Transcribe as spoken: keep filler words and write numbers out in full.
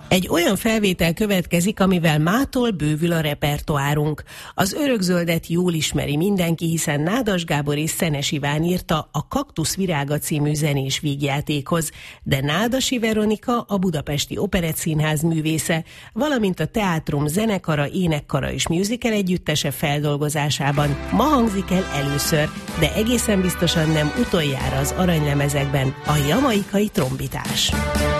Egy olyan felvétel következik, amivel mától bővül a repertoárunk. Az Örökzöldet jól ismeri mindenki, hiszen Nádas Gábor és Szenes Iván írta a Kaktusz virága című zenés vígjátékhoz, de Nádasi Veronika a Budapesti Operettszínház művésze, valamint a Teátrum zenekara, énekkara és musical együttese feldolgozásában ma hangzik el először, de egészen biztosan nem utoljára az aranylemezekben a jamaikai trombitás.